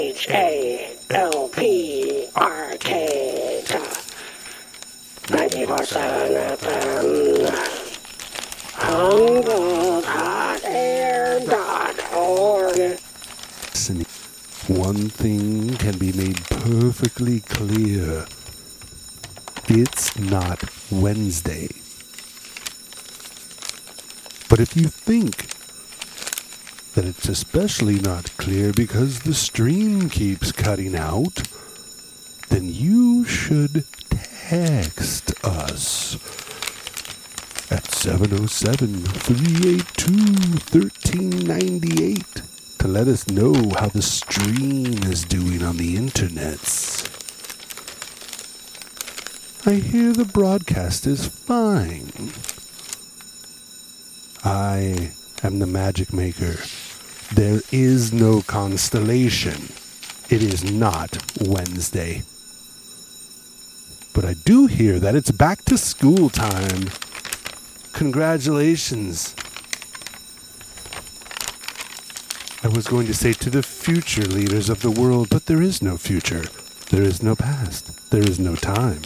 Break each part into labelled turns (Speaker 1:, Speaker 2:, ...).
Speaker 1: Arcade 94.7 FM HumbleHotAir.org.
Speaker 2: One thing can be made perfectly clear. It's not Wednesday. But if you think that it's especially not clear because the stream keeps cutting out, then you should text us at 707-382-1398 to let us know how the stream is doing on the internets. I hear the broadcast is fine. I am the magic maker. There is no constellation. It is not Wednesday. But I do hear that it's back to school time. Congratulations. I was going to say to the future leaders of the world, but there is no future. There is no past. There is no time.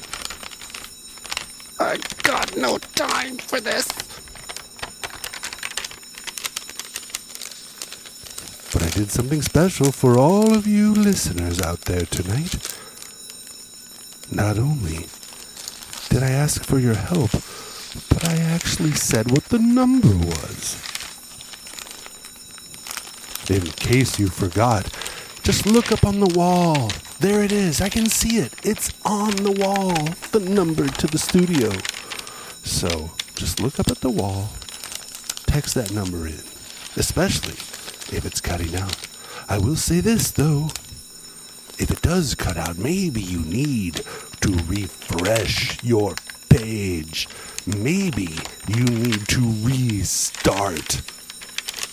Speaker 1: I got no time for this.
Speaker 2: But I did something special for all of you listeners out there tonight. Not only did I ask for your help, but I actually said what the number was. In case you forgot, just look up on the wall. There it is. I can see it. It's on the wall. The number to the studio. So just look up at the wall. Text that number in. Especially if it's cutting out. I will say this, though. If it does cut out, maybe you need to refresh your page. Maybe you need to restart.